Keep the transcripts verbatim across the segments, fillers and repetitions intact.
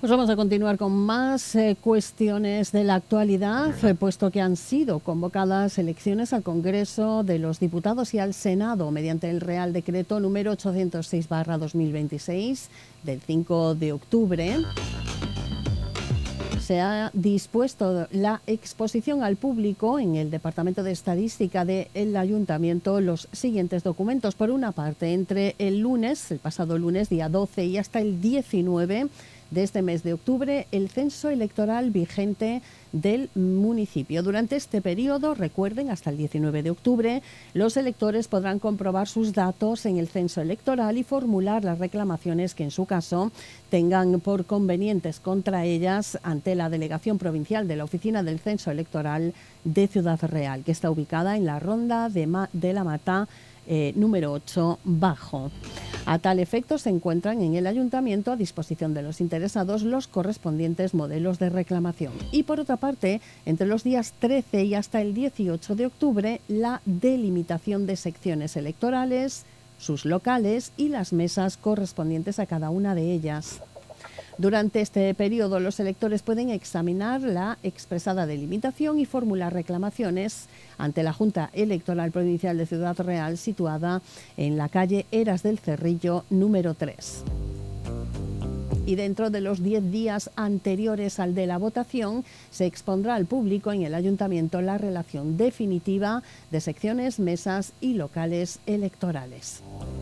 Pues vamos a continuar con más eh, cuestiones de la actualidad, eh, puesto que han sido convocadas elecciones al Congreso de los Diputados y al Senado mediante el Real Decreto número ochocientos seis barra dos mil veintiséis del cinco de octubre. Se ha dispuesto la exposición al público en el Departamento de Estadística del Ayuntamiento los siguientes documentos. Por una parte, entre el lunes, el pasado lunes, día doce, y hasta el diecinueve de este mes de octubre, el censo electoral vigente del municipio. Durante este periodo, recuerden, hasta el diecinueve de octubre, los electores podrán comprobar sus datos en el censo electoral y formular las reclamaciones que en su caso tengan por convenientes contra ellas ante la Delegación Provincial de la Oficina del Censo Electoral de Ciudad Real, que está ubicada en la Ronda de, Ma de la Mata eh, número ocho Bajo. A tal efecto, se encuentran en el Ayuntamiento a disposición de los interesados los correspondientes modelos de reclamación. Y por otra parte, entre los días trece y hasta el dieciocho de octubre, la delimitación de secciones electorales, sus locales y las mesas correspondientes a cada una de ellas. Durante este periodo, los electores pueden examinar la expresada delimitación y formular reclamaciones ante la Junta Electoral Provincial de Ciudad Real, situada en la calle Eras del Cerrillo número tres. Y dentro de los diez días anteriores al de la votación, se expondrá al público en el Ayuntamiento la relación definitiva de secciones, mesas y locales electorales.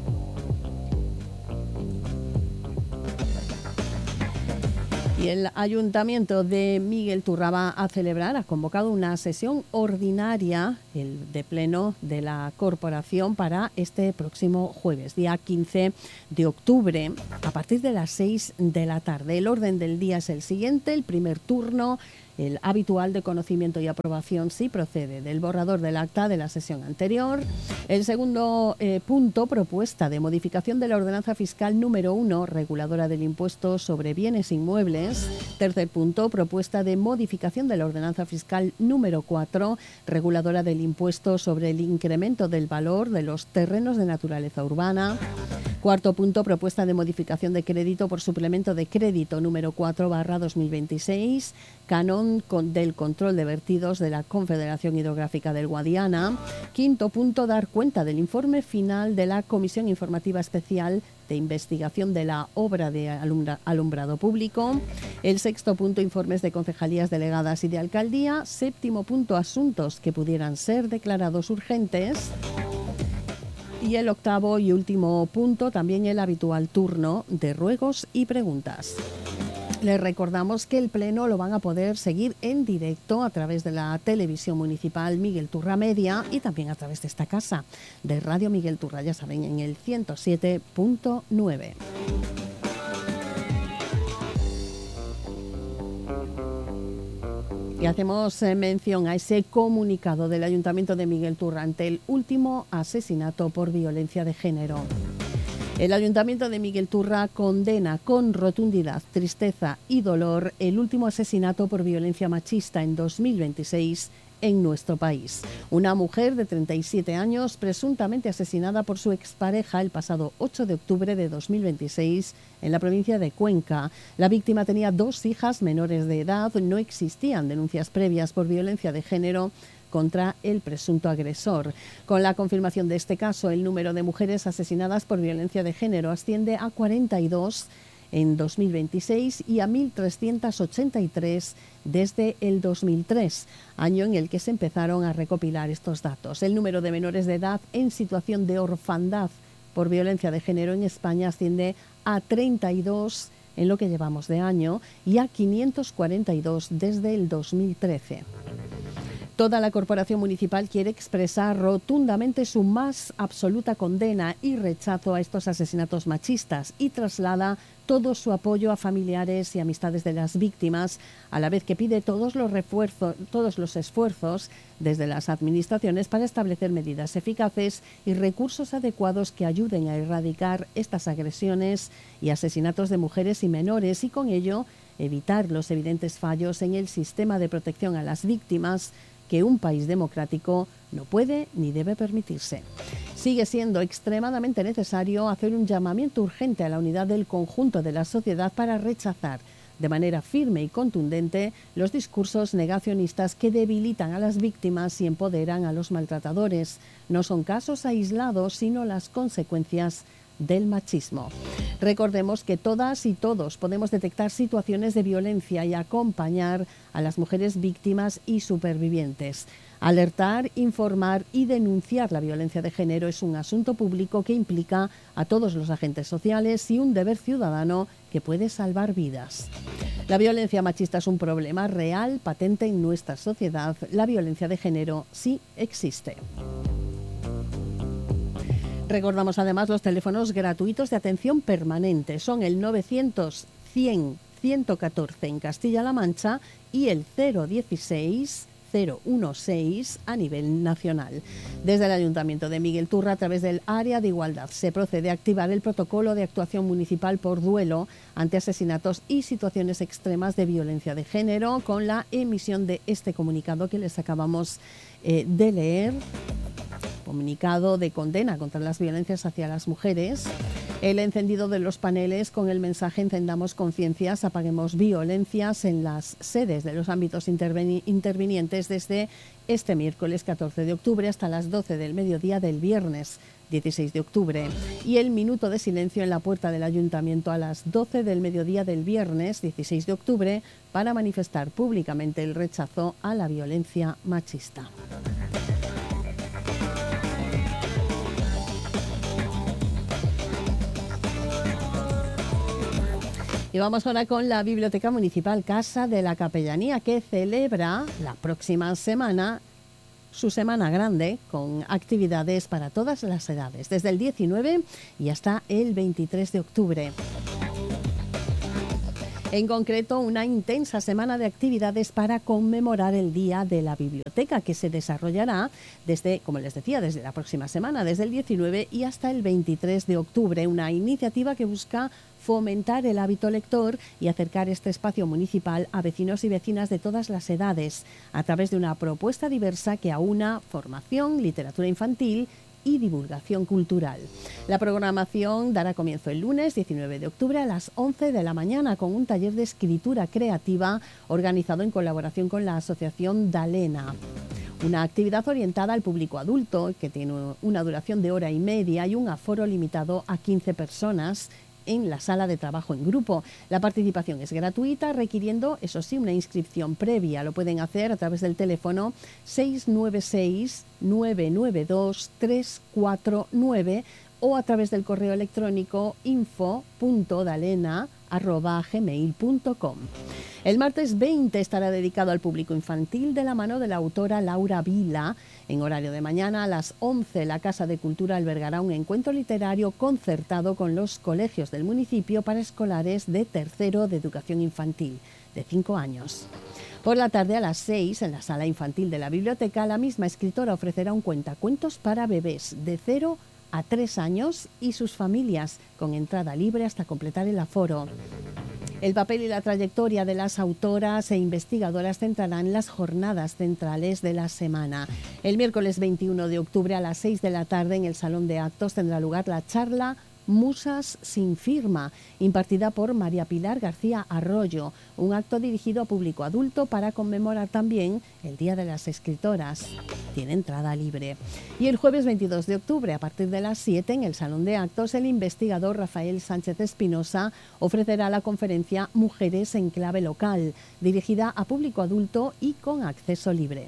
Y el Ayuntamiento de Miguel Turra va a celebrar, ha convocado una sesión ordinaria el de pleno de la corporación para este próximo jueves, día quince de octubre, a partir de las seis de la tarde. El orden del día es el siguiente: el primer turno, el habitual de conocimiento y aprobación, si procede, del borrador del acta de la sesión anterior. El segundo eh, punto, propuesta de modificación de la ordenanza fiscal número uno, reguladora del impuesto sobre bienes inmuebles. Tercer punto, propuesta de modificación de la ordenanza fiscal número cuatro, reguladora del impuesto sobre el incremento del valor de los terrenos de naturaleza urbana. Cuarto punto, propuesta de modificación de crédito por suplemento de crédito número cuatro barra dos mil veintiséis, canon con, del control de vertidos de la Confederación Hidrográfica del Guadiana. Quinto punto, dar cuenta del informe final de la Comisión Informativa Especial de Investigación de la Obra de alumbra, Alumbrado Público. El sexto punto, informes de concejalías delegadas y de alcaldía. Séptimo punto, asuntos que pudieran ser declarados urgentes. Y el octavo y último punto, también el habitual turno de ruegos y preguntas. Les recordamos que el pleno lo van a poder seguir en directo a través de la televisión municipal Miguel Turra Media y también a través de esta casa de Radio Miguel Turra, ya saben, en el ciento siete punto nueve. Y hacemos eh, mención a ese comunicado del Ayuntamiento de Miguel Turra ante el último asesinato por violencia de género. El Ayuntamiento de Miguel Turra condena con rotundidad, tristeza y dolor el último asesinato por violencia machista en dos mil veintiséis en nuestro país. Una mujer de treinta y siete años presuntamente asesinada por su expareja el pasado ocho de octubre de dos mil veintiséis en la provincia de Cuenca. La víctima tenía dos hijas menores de edad, no existían denuncias previas por violencia de género contra el presunto agresor. Con la confirmación de este caso, el número de mujeres asesinadas por violencia de género asciende a cuarenta y dos en dos mil veintiséis y a mil trescientos ochenta y tres desde el dos mil tres, año en el que se empezaron a recopilar estos datos. El número de menores de edad en situación de orfandad por violencia de género en España asciende a treinta y dos en lo que llevamos de año y a quinientos cuarenta y dos desde el dos mil trece. Toda la corporación municipal quiere expresar rotundamente su más absoluta condena y rechazo a estos asesinatos machistas y traslada todo su apoyo a familiares y amistades de las víctimas, a la vez que pide todos los refuerzos, todos los esfuerzos desde las administraciones para establecer medidas eficaces y recursos adecuados que ayuden a erradicar estas agresiones y asesinatos de mujeres y menores y con ello evitar los evidentes fallos en el sistema de protección a las víctimas que un país democrático no puede ni debe permitirse. Sigue siendo extremadamente necesario hacer un llamamiento urgente a la unidad del conjunto de la sociedad para rechazar de manera firme y contundente los discursos negacionistas que debilitan a las víctimas y empoderan a los maltratadores. No son casos aislados, sino las consecuencias del machismo. Recordemos que todas y todos podemos detectar situaciones de violencia y acompañar a las mujeres víctimas y supervivientes. Alertar, informar y denunciar la violencia de género es un asunto público que implica a todos los agentes sociales y un deber ciudadano que puede salvar vidas. La violencia machista es un problema real, patente en nuestra sociedad. La violencia de género sí existe. Recordamos además los teléfonos gratuitos de atención permanente. Son el novecientos cien ciento catorce en Castilla-La Mancha y el cero dieciséis cero dieciséis a nivel nacional. Desde el Ayuntamiento de Miguel Turra, a través del Área de Igualdad, se procede a activar el protocolo de actuación municipal por duelo ante asesinatos y situaciones extremas de violencia de género, con la emisión de este comunicado que les acabamos eh, de leer. Comunicado de condena contra las violencias hacia las mujeres, el encendido de los paneles con el mensaje "Encendamos conciencias, apaguemos violencias" en las sedes de los ámbitos interveni- intervinientes desde este miércoles catorce de octubre hasta las doce del mediodía del viernes dieciséis de octubre, y el minuto de silencio en la puerta del Ayuntamiento a las doce del mediodía del viernes dieciséis de octubre para manifestar públicamente el rechazo a la violencia machista. Y vamos ahora con la Biblioteca Municipal Casa de la Capellanía, que celebra la próxima semana su Semana Grande con actividades para todas las edades, desde el diecinueve y hasta el veintitrés de octubre. En concreto, una intensa semana de actividades para conmemorar el Día de la Biblioteca, que se desarrollará desde, como les decía, desde la próxima semana, desde el diecinueve y hasta el veintitrés de octubre. Una iniciativa que busca fomentar el hábito lector y acercar este espacio municipal a vecinos y vecinas de todas las edades, a través de una propuesta diversa que aúna formación, literatura infantil y divulgación cultural. La programación dará comienzo el lunes diecinueve de octubre a las once de la mañana con un taller de escritura creativa organizado en colaboración con la Asociación Dalena. Una actividad orientada al público adulto que tiene una duración de hora y media y un aforo limitado a quince personas en la sala de trabajo en grupo. La participación es gratuita, requiriendo, eso sí, una inscripción previa. Lo pueden hacer a través del teléfono seis nueve seis, nueve nueve dos, tres cuatro nueve o a través del correo electrónico info punto dalena arroba gmail punto com. El martes veinte estará dedicado al público infantil de la mano de la autora Laura Vila. En horario de mañana a las once, la Casa de Cultura albergará un encuentro literario concertado con los colegios del municipio para escolares de tercero de educación infantil, de cinco años. Por la tarde a las seis, en la sala infantil de la biblioteca, la misma escritora ofrecerá un cuentacuentos para bebés de cero a tres años y sus familias, con entrada libre hasta completar el aforo. El papel y la trayectoria de las autoras e investigadoras centrarán las jornadas centrales de la semana. El miércoles veintiuno de octubre a las seis de la tarde en el Salón de Actos tendrá lugar la charla Musas sin firma, impartida por María Pilar García Arroyo, un acto dirigido a público adulto para conmemorar también el Día de las Escritoras. Tiene entrada libre. Y el jueves veintidós de octubre, a partir de las siete, en el Salón de Actos, el investigador Rafael Sánchez Espinosa ofrecerá la conferencia Mujeres en clave local, dirigida a público adulto y con acceso libre.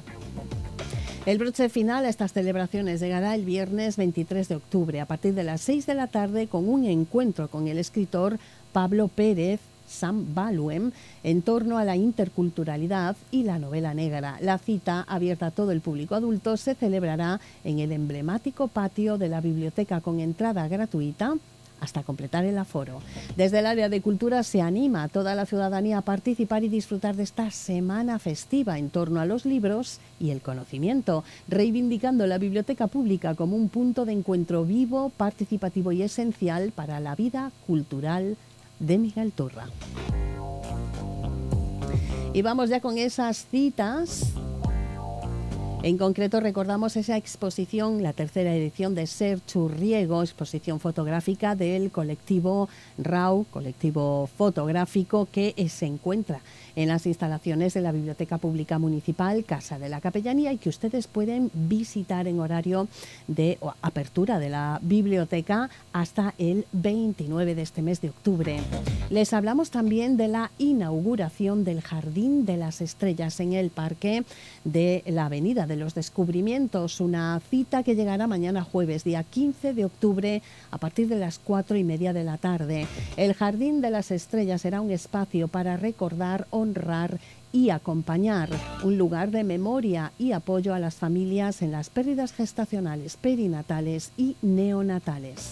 El broche final a estas celebraciones llegará el viernes veintitrés de octubre a partir de las seis de la tarde con un encuentro con el escritor Pablo Pérez Sam Baluem en torno a la interculturalidad y la novela negra. La cita, abierta a todo el público adulto, se celebrará en el emblemático patio de la biblioteca con entrada gratuita hasta completar el aforo. Desde el área de cultura se anima a toda la ciudadanía a participar y disfrutar de esta semana festiva en torno a los libros y el conocimiento, reivindicando la biblioteca pública como un punto de encuentro vivo, participativo y esencial para la vida cultural de Miguel Turra. Y vamos ya con esas citas. En concreto, recordamos esa exposición, la tercera edición de Ser Churriego, exposición fotográfica del colectivo R A U, colectivo fotográfico que se encuentra en las instalaciones de la Biblioteca Pública Municipal, Casa de la Capellanía, y que ustedes pueden visitar en horario de apertura de la biblioteca hasta el veintinueve de este mes de octubre. Les hablamos también de la inauguración del Jardín de las Estrellas en el Parque de la Avenida de los Descubrimientos, una cita que llegará mañana jueves, día quince de octubre, a partir de las cuatro y media de la tarde. El Jardín de las Estrellas será un espacio para recordar, honrar y acompañar, un lugar de memoria y apoyo a las familias en las pérdidas gestacionales, perinatales y neonatales.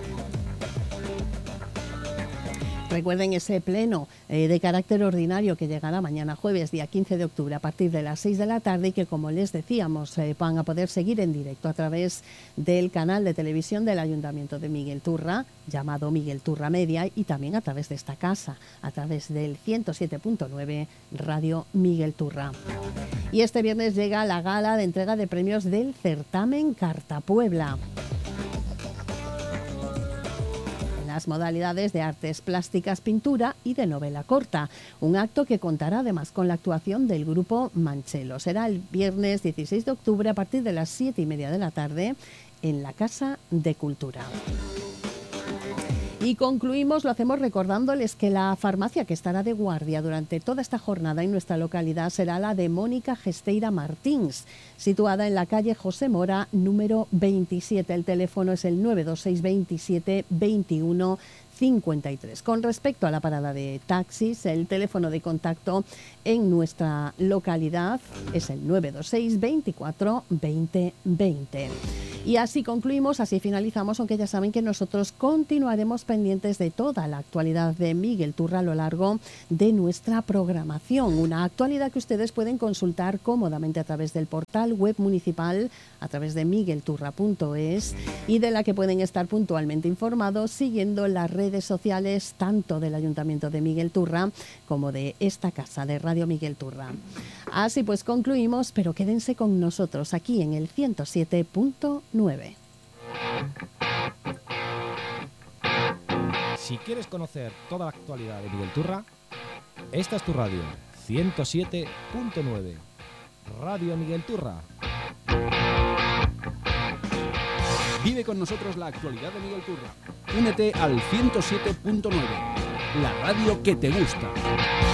Recuerden ese pleno eh, de carácter ordinario que llegará mañana jueves, día quince de octubre, a partir de las seis de la tarde, y que, como les decíamos, eh, van a poder seguir en directo a través del canal de televisión del Ayuntamiento de Miguel Turra, llamado Miguel Turra Media, y también a través de esta casa, a través del ciento siete punto nueve Radio Miguel Turra. Y este viernes llega la gala de entrega de premios del certamen Carta Puebla. Las modalidades de artes plásticas, pintura y de novela corta. Un acto que contará además con la actuación del grupo Manchelo. Será el viernes dieciséis de octubre a partir de las siete y media de la tarde en la Casa de Cultura. Y concluimos, lo hacemos recordándoles que la farmacia que estará de guardia durante toda esta jornada en nuestra localidad será la de Mónica Gesteira Martins, situada en la calle José Mora, número veintisiete. El teléfono es el nueve dos seis veintisiete veintiuno cincuenta y tres. Con respecto a la parada de taxis, el teléfono de contacto en nuestra localidad es el nueve dos seis veinticuatro veinte veinte. Y así concluimos, así finalizamos, aunque ya saben que nosotros continuaremos pendientes de toda la actualidad de Miguel Turra a lo largo de nuestra programación. Una actualidad que ustedes pueden consultar cómodamente a través del portal web municipal, a través de miguel turra punto es, y de la que pueden estar puntualmente informados siguiendo las redes sociales tanto del Ayuntamiento de Miguel Turra como de esta casa de Radio Miguel Turra. Así pues concluimos, pero quédense con nosotros aquí en el ciento siete punto nueve. Si quieres conocer toda la actualidad de Miguel Turra, esta es tu radio, ciento siete punto nueve, Radio Miguel Turra. Vive con nosotros la actualidad de Miguel Turra. Únete al ciento siete punto nueve, la radio que te gusta.